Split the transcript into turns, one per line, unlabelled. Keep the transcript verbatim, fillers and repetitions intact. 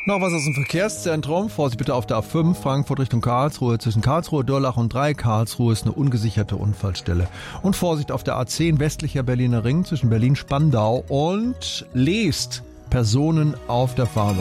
Noch was aus dem Verkehrszentrum. Vorsicht bitte auf der A fünf, Frankfurt Richtung Karlsruhe. Zwischen Karlsruhe, Durlach und drei Karlsruhe ist eine ungesicherte Unfallstelle. Und Vorsicht auf der A zehn, westlicher Berliner Ring, zwischen Berlin-Spandau und Leest. Personen auf der Fahrbahn.